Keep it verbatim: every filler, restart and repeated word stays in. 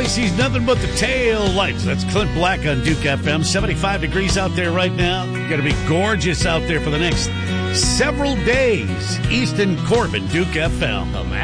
he sees nothing but the tail lights. That's Clint Black on Duke F M. seventy-five degrees out there right now. Going to be gorgeous out there for the next several days. Easton Corbin, Duke F M.